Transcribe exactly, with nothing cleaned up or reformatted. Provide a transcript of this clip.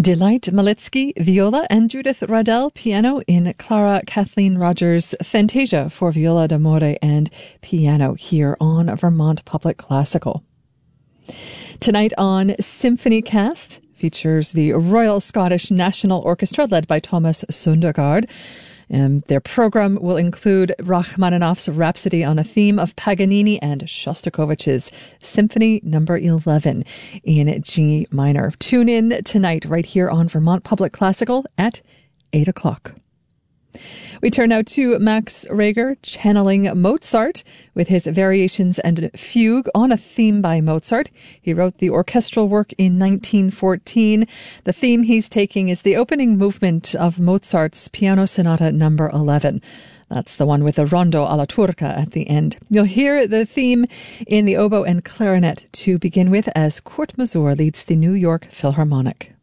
Delight Malitsky, viola, and Judith Radell, piano, in Clara Kathleen Rogers' Fantasia for Viola d'Amore and piano here on Vermont Public Classical. Tonight on Symphony Cast features the Royal Scottish National Orchestra led by Thomas Sundergaard. Um, their program will include Rachmaninoff's Rhapsody on a Theme of Paganini and Shostakovich's Symphony Number eleven in G minor. Tune in tonight right here on Vermont Public Classical at eight o'clock. We turn now to Max Reger channeling Mozart with his Variations and Fugue on a theme by Mozart. He wrote the orchestral work in nineteen fourteen. The theme he's taking is the opening movement of Mozart's Piano Sonata number eleven. That's the one with the rondo alla turca at the end. You'll hear the theme in the oboe and clarinet to begin with as Kurt Masur leads the New York Philharmonic.